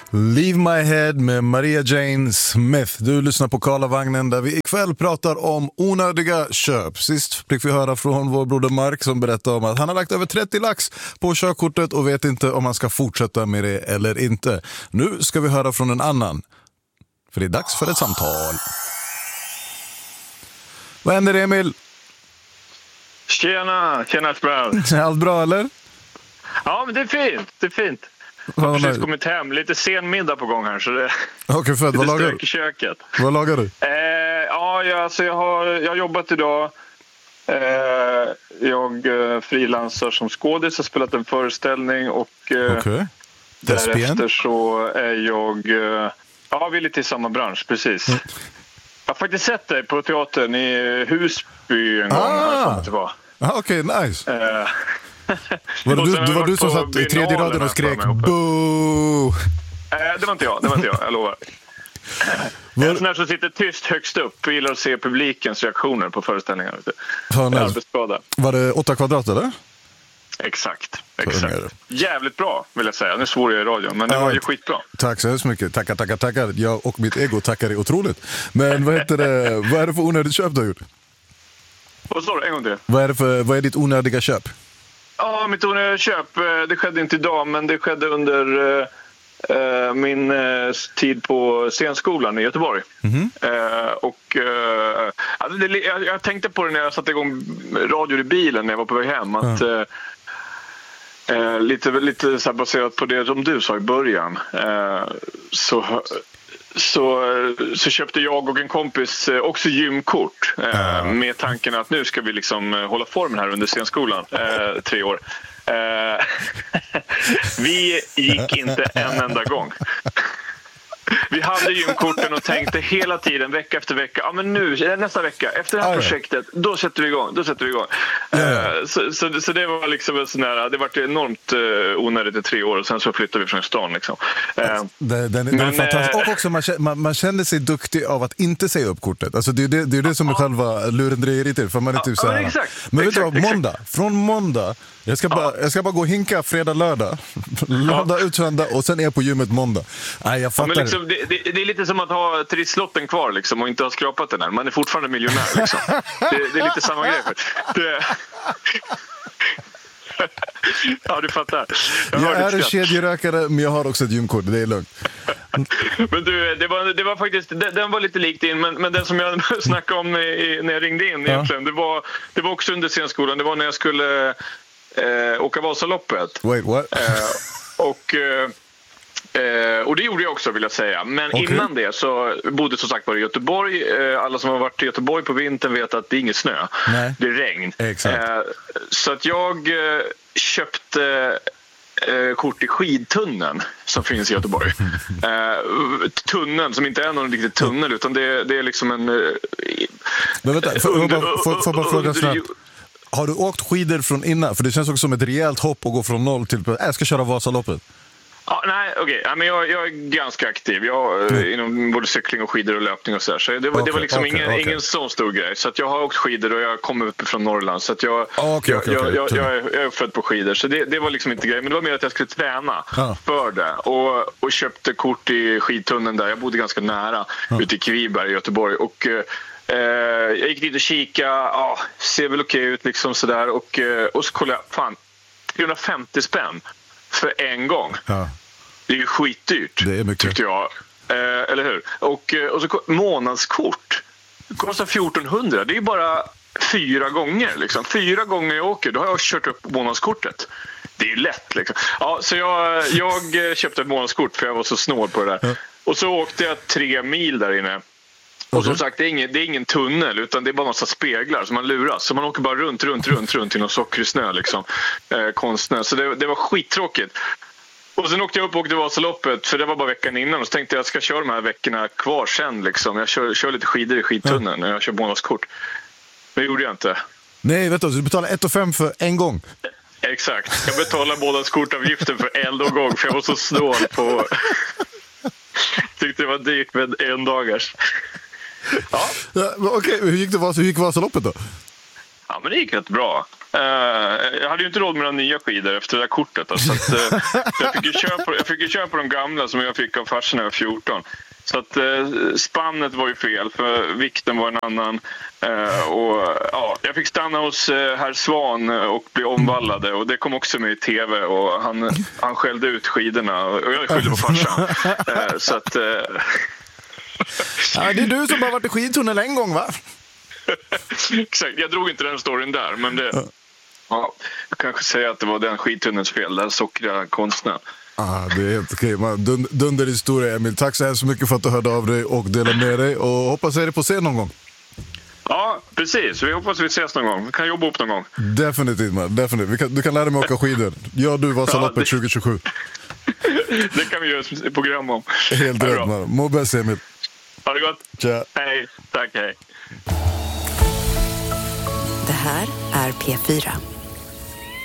Leave My Head med Maria Jane Smith. Du lyssnar på Karlavagnen där vi ikväll pratar om onödiga köp. Sist fick vi höra från vår broder Mark som berättade om att han har lagt över 30 lax på körkortet och vet inte om han ska fortsätta med det eller inte. Nu ska vi höra från en annan. För det är dags för ett samtal. Vad händer, Emil? Tjena Sprout. Allt bra eller? Ja, men det är fint. Jag har precis kommit hem. Lite sen middag på gång här. Så det Okej, fett. Vad lagar du? I köket. Vad lagar du? Jag har jobbat idag. Jag frilansar som skådis. Har spelat en föreställning. Och därefter så är jag... vi är lite i samma bransch, precis. Jag har faktiskt sett dig på teatern i Husby en gång. Okej, nice. Var det du som satt i tredje raden och skrek boo? Det var inte jag lovar. En sån här som sitter tyst högst upp och gillar att se publikens reaktioner på föreställningar. Arbetsskada. Var det 8 kvadrat eller? Exakt. Jävligt bra vill jag säga. Nu svor jag i radion, men det var ju skitbra. Tack så mycket. Tackar. Jag och mitt ego tackar dig otroligt. Men vad är det för onödigt köp du har gjort? Vad sa du? En gång till. Vad är ditt onödiga köp? Ja, mitt onödiga köp, det skedde inte idag, men det skedde under min tid på scenskolan i Göteborg. Jag tänkte på det när jag satte igång radio i bilen när jag var på väg hem. Att, lite så här baserat på det som du sa i början. Så köpte jag och en kompis också gymkort med tanken att nu ska vi liksom hålla formen här under scenskolan 3 år. Vi gick inte en enda gång. Vi hade gymkorten och tänkte hela tiden, vecka efter vecka, ja men nu, nästa vecka, efter det här projektet, då sätter vi igång. Så det var liksom en sån här, det var enormt onödigt i 3 år och sen så flyttade vi från stan liksom. Den är fantastisk. Och också man känner sig duktig av att inte säga upp kortet. Alltså det är det som är själva lurendrejeriet till, för man är typ så här. Men vet du vad, från måndag jag ska bara gå och hinka fredag, lördag utsöndag och sen är jag på gymmet måndag. Nej, jag fattar. Men liksom, det är lite som att ha trisslotten kvar liksom, och inte ha skrapat den här. Man är fortfarande miljonär liksom. Det är lite samma grej. Ja, du fattar. Jag är en kedjerökare, men jag har också ett gymkort. Det är lugnt. Men du, det var faktiskt, den var lite likt in, men den som jag snackade om när jag ringde in egentligen, det var också under scenskolan. Det var när jag skulle åka Vasaloppet. Wait, what? Och det gjorde jag också, vill jag säga. Men innan det så bodde som sagt var i Göteborg. Alla som har varit i Göteborg på vintern vet att det är inget snö. Nej. Det är regn. Så att jag köpte kort i skidtunneln som finns i Göteborg. Tunneln som inte är någon riktig tunnel, utan det är liksom en... Men vänta, får bara fråga snabbt. Har du åkt skidor från innan? För det känns också som ett rejält hopp att gå från 0 till... Jag ska köra Vasaloppet. Ja, men jag är ganska aktiv. Inom både cykling och skidor och löpning och sådär. Så det var liksom ingen sån stor grej. Så att jag har åkt skidor och jag kommer upp från Norrland. Så att jag är född på skidor. Så det var liksom inte grej. Men det var mer att jag skulle träna för det. Och köpte kort i skidtunneln där. Jag bodde ganska nära ute i Kviberg i Göteborg. Och... jag gick dit och kika, ser väl okej ut liksom sådär, och så kollade jag, 350 spänn för en gång. Det är ju skitdyrt, det är mycket, tyckte jag, eller hur? Och så månadskort kostar 1400, det är bara 4 gånger liksom. 4 gånger jag åker, då har jag kört upp månadskortet. Det är ju lätt liksom. Så jag köpte ett månadskort för jag var så snål på det där. Och så åkte jag 3 mil där inne. Och som sagt, det är ingen tunnel, utan det är bara massa speglar som man luras. Så man åker bara runt i någon sockrig snö liksom, konstnär. Så det var skittråkigt. Och sen åkte jag upp och åkte Vasaloppet, för det var bara veckan innan. Och så tänkte jag ska köra de här veckorna kvar sen liksom. Jag kör lite skidor i skidtunneln när jag kör månadskort. Men det gjorde jag inte. Nej, vet du betalar 1,5 för en gång. Exakt, jag betalar månadskortavgiften för en gång, för jag var så snål på... Tyckte det var dyrt med 1 dagars. Okej, hur gick Vasaloppet då? Ja, men det gick rätt bra. Jag hade ju inte råd med några nya skidor efter det där kortet. Så att, jag fick ju köpa de gamla som jag fick av farsan när jag var 14. Så att spannet var ju fel, för vikten var en annan. Jag fick stanna hos herr Svan och bli omvallade. Och det kom också med i tv. Och han skällde ut skidorna. Och jag skyllde på farsan. Så att... Ja, det är du som har varit i skidtunnel en gång, va? Exakt, jag drog inte den storyn där. Men det... Ja, jag kanske säger att det var den skidtunnelns fel, den sockriga konstnären. Det är helt okej. Dunderhistoria, Emil. Tack så hemskt mycket för att du hörde av dig och delade med dig. Och hoppas jag är på scen någon gång. Ja, precis. Vi hoppas vi ses någon gång. Vi kan jobba upp någon gång. Definitivt, man. Definitivt. Du kan lära mig åka skidor. Ja, du var Vasaloppet 2027. Det kan vi göra ett program om. Helt rätt, man. Må bäst, Emil. Ha det gott. Tja. Hej. Tack, hej. Det här är P4.